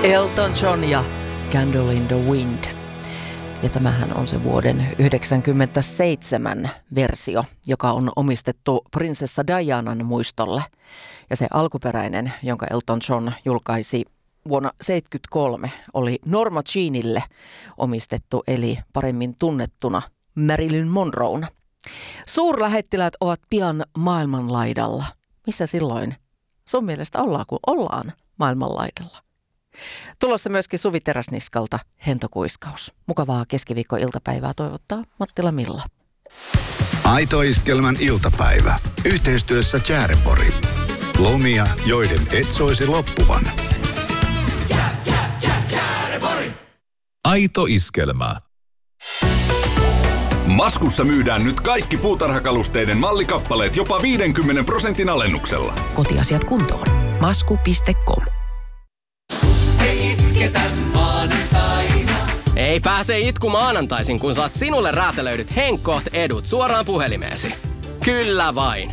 Elton John ja Candle in the Wind. Ja tämähän on se vuoden 1997 versio, joka on omistettu prinsessa Dianan muistolle. Ja se alkuperäinen, jonka Elton John julkaisi vuonna 1973, oli Norma Jeanille omistettu, eli paremmin tunnettuna Marilyn Monroena. Suurlähettiläät ovat pian maailmanlaidalla. Missä silloin sun mielestä ollaan, kun ollaan maailmanlaidalla? Tulossa myöskin Suvi Teräsniskalta hentokuiskaus. Mukavaa keskiviikkoiltapäivää toivottaa Mattila Milla. Aito Iskelmän iltapäivä. Yhteistyössä Tjärepori. Lomia, joiden et soisi loppuvan. Aito Iskelmä. Maskussa myydään nyt kaikki puutarhakalusteiden mallikappaleet jopa 50% alennuksella. Kotiasiat kuntoon. Masku.com. Ei pääse itku maanantaisin, kun saat sinulle räätälöidyt Henkkoht edut suoraan puhelimeesi. Kyllä vain.